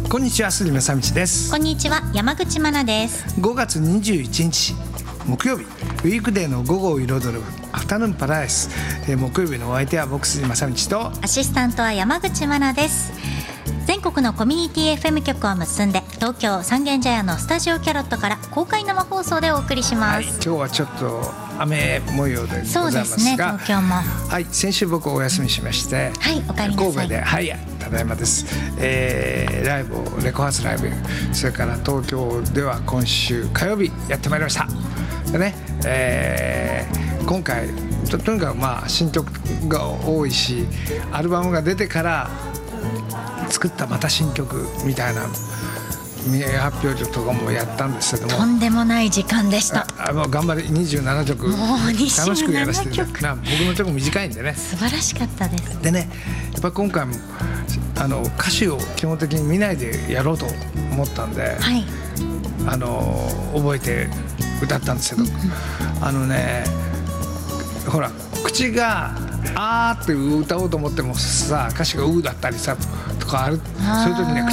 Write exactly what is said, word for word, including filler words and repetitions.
こんにちは、杉正道です。 こんにちは、山口真奈です。 ごがつにじゅういちにち木曜日、ウィークデーの午後を彩るアフタヌーンパラダイス、えー、木曜日のお相手は僕杉正道とアシスタントは山口真奈です。全国のコミュニティ エフエム 局を結んで東京三軒茶屋のスタジオキャロットから公開生放送でお送りします。 はい、今日はちょっと雨模様でございますが、 そうですね、東京も、 はい、先週僕お休みしまして、 はい、お帰りなさい。 神戸で、はい、ただいまです、えー、ライブをレコ発ライブ、それから東京では今週火曜日やってまいりましたでね、えー、今回 と, とにかくまあ新曲が多いし、アルバムが出てから作ったまた新曲みたいな発表曲とかもやったんですけども、 とんでもない時間でした。 ああもう頑張りにじゅうななきょく楽しくやらせていただく。僕の曲短いんでね、 素晴らしかったです。 でね、やっぱ今回もあの歌詞を基本的に見ないでやろうと思ったんで、 はい、 あの覚えて歌ったんですけど、あのね、ほら口があーって歌おうと思ってもさ、歌詞がうーだったりさとかある、そういう時ね